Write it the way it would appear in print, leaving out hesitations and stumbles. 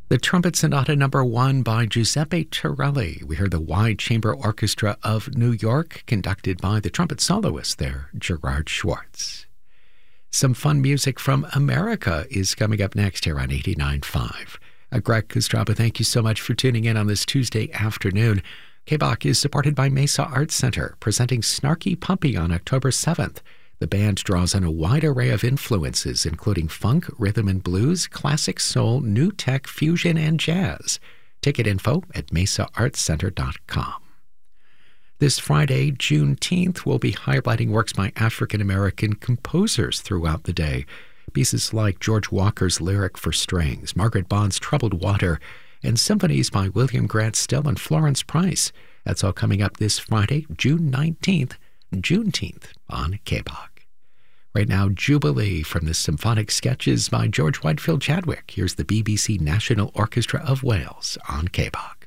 The Trumpet Sonata No. 1 by Giuseppe Torelli. We heard the Wide Chamber Orchestra of New York, conducted by the trumpet soloist there, Gerard Schwartz. Some fun music from America is coming up next here on 89.5. Greg Kostraba, thank you so much for tuning in on this Tuesday afternoon. KBOC is supported by Mesa Arts Center, presenting Snarky Puppy on October 7th. The band draws on a wide array of influences, including funk, rhythm and blues, classic soul, new tech, fusion, and jazz. Ticket info at mesaartscenter.com. This Friday, Juneteenth, we'll be highlighting works by African-American composers throughout the day. Pieces like George Walker's Lyric for Strings, Margaret Bond's Troubled Water, and symphonies by William Grant Still and Florence Price. That's all coming up this Friday, June 19th, Juneteenth on KBOC. Right now, Jubilee from the Symphonic Sketches by George Whitefield Chadwick. Here's the BBC National Orchestra of Wales on KBOC.